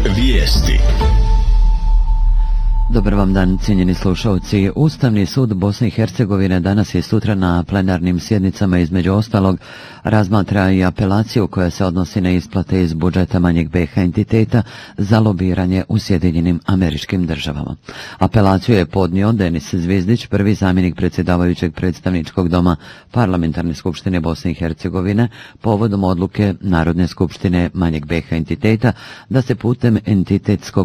Vijesti. Dobar vam dan, cijenjeni slušalci. Ustavni sud Bosne i Hercegovine danas i sutra na plenarnim sjednicama između ostalog razmatra i apelaciju koja se odnosi na isplate iz budžeta manjeg BiH entiteta za lobiranje u Sjedinjenim Američkim Državama. Apelaciju je podnio Denis Zvizdić, prvi zamjenik predsjedavajućeg predstavničkog doma Parlamentarne skupštine Bosne i Hercegovine, povodom odluke Narodne skupštine manjeg BiH entiteta da se putem entitetskog